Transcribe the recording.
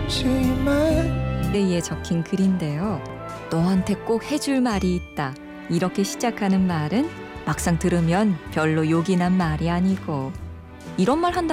없지만 내에 적힌 글인데요. 너한테 꼭 해줄 말이 있다. 이렇게 시작하는 말은 막상 들으면 별로 욕이 난 말이 아니고 이런 말 한다